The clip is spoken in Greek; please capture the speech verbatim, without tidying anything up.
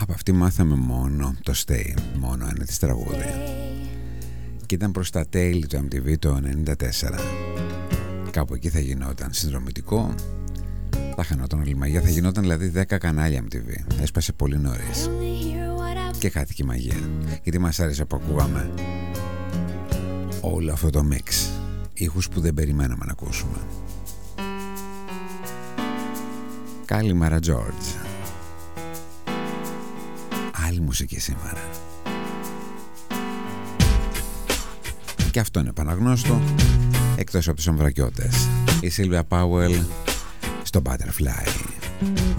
Από αυτή μάθαμε μόνο το Stay, μόνο ένα της τραγούδι. Και ήταν προς τα τέλη του εμ τι βι το ενενήντα τέσσερα. Κάπου εκεί θα γινόταν συνδρομητικό, θα χανόταν όλη η μαγεία, θα γινόταν δηλαδή δέκα κανάλια εμ τι βι. Έσπασε πολύ νωρίς και χάθηκε η μαγεία, γιατί μας άρεσε που ακούγαμε όλο αυτό το μίξ, ήχους που δεν περιμέναμε να ακούσουμε. Καλημέρα George. Άλλη μουσική σήμερα. Και αυτό είναι επαναγνώστο, εκτός από τους αμβρακιώτες. Η Sylvia Powell στο Butterfly.